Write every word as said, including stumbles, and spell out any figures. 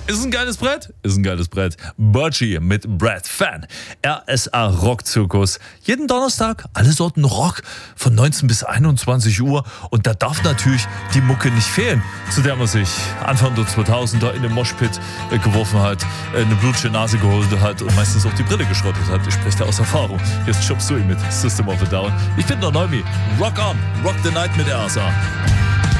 Ist ein geiles Brett? Ist ein geiles Brett. Budgie mit Brad Fan. R S A Rockzirkus. Jeden Donnerstag alle Sorten Rock von neunzehn bis einundzwanzig Uhr. Und da darf natürlich die Mucke nicht fehlen, zu der man sich Anfang der zweitausender in den Moshpit äh, geworfen hat, äh, eine blutige Nase geholt hat und meistens auch die Brille geschrottet hat. Ich spreche da aus Erfahrung. Jetzt Chop Suey mit System of a Down. Ich bin der Neumi. Rock on. Rock the Night mit R S A.